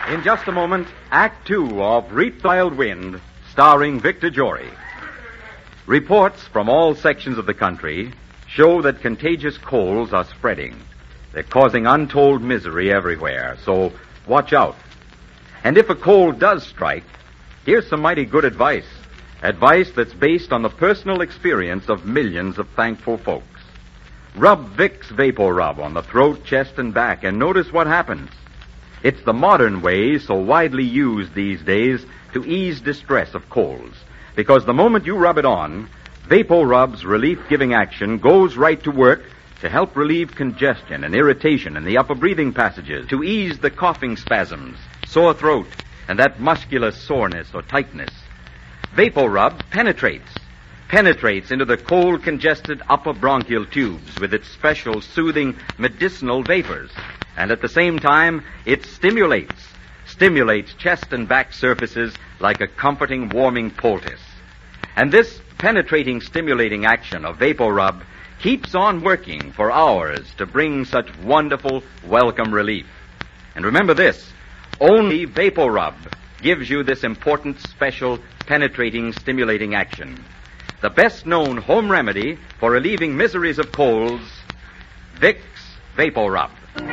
In just a moment, Act Two of Reap the Wild Wind, starring Victor Jory. Reports from all sections of the country show that contagious colds are spreading. They're causing untold misery everywhere, so watch out. And if a cold does strike, here's some mighty good advice. Advice that's based on the personal experience of millions of thankful folks. Rub Vicks Vapor Rub on the throat, chest, and back, and notice what happens. It's the modern way so widely used these days to ease distress of colds, because the moment you rub it on, Vapor Rub's relief-giving action goes right to work to help relieve congestion and irritation in the upper breathing passages, to ease the coughing spasms, sore throat, and that muscular soreness or tightness. Vapor Rub penetrates into the cold, congested upper bronchial tubes with its special soothing medicinal vapors. And at the same time, it stimulates chest and back surfaces like a comforting, warming poultice. And this penetrating, stimulating action of Vapor Rub keeps on working for hours to bring such wonderful, welcome relief. And remember this, only Vapor Rub gives you this important, special, penetrating, stimulating action. The best-known home remedy for relieving miseries of colds, Vicks Vapor Rub.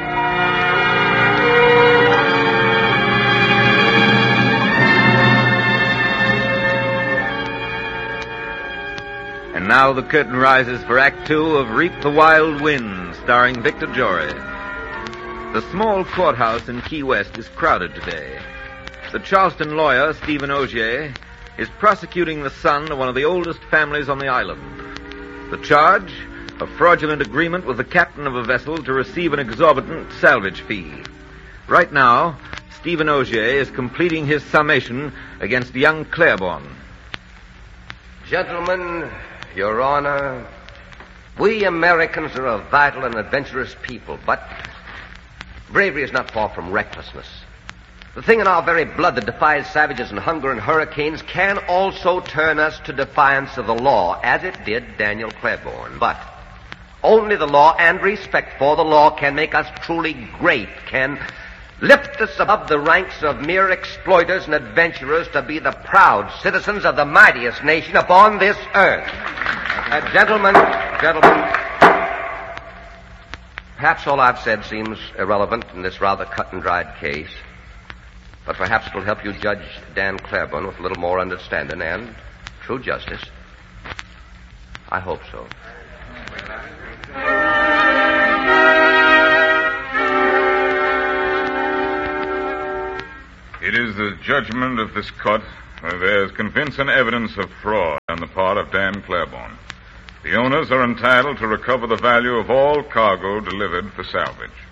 And now the curtain rises for Act Two of Reap the Wild Wind, starring Victor Jory. The small courthouse in Key West is crowded today. The Charleston lawyer, Stephen Augier, is prosecuting the son of one of the oldest families on the island. The charge, a fraudulent agreement with the captain of a vessel to receive an exorbitant salvage fee. Right now, Stephen Augier is completing his summation against young Claiborne. Gentlemen, Your Honor, we Americans are a vital and adventurous people, but bravery is not far from recklessness. The thing in our very blood that defies savages and hunger and hurricanes can also turn us to defiance of the law, as it did Daniel Claiborne. But only the law and respect for the law can make us truly great, can lift us above the ranks of mere exploiters and adventurers to be the proud citizens of the mightiest nation upon this earth. Gentlemen, perhaps all I've said seems irrelevant in this rather cut-and-dried case, but perhaps it will help you judge Dan Claiborne with a little more understanding and true justice. I hope so. It is the judgment of this court that there is convincing evidence of fraud on the part of Dan Claiborne. The owners are entitled to recover the value of all cargo delivered for salvage.